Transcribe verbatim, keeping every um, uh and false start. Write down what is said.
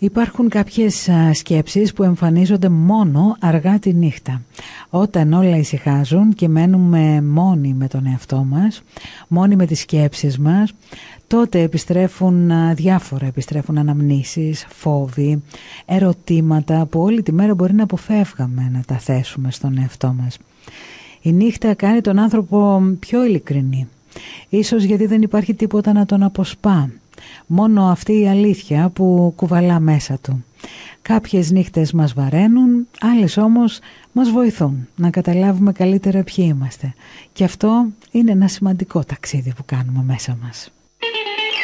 Υπάρχουν κάποιες σκέψεις που εμφανίζονται μόνο αργά τη νύχτα. Όταν όλα ησυχάζουν και μένουμε μόνοι με τον εαυτό μας, μόνοι με τις σκέψεις μας, τότε επιστρέφουν διάφορα, επιστρέφουν αναμνήσεις, φόβοι, ερωτήματα που όλη τη μέρα μπορεί να αποφεύγαμε να τα θέσουμε στον εαυτό μας. Η νύχτα κάνει τον άνθρωπο πιο ειλικρινή, ίσως γιατί δεν υπάρχει τίποτα να τον αποσπά. Μόνο αυτή η αλήθεια που κουβαλά μέσα του. Κάποιες νύχτες μας βαραίνουν, άλλες όμως μας βοηθούν να καταλάβουμε καλύτερα ποιοι είμαστε. Και αυτό είναι ένα σημαντικό ταξίδι που κάνουμε μέσα μας.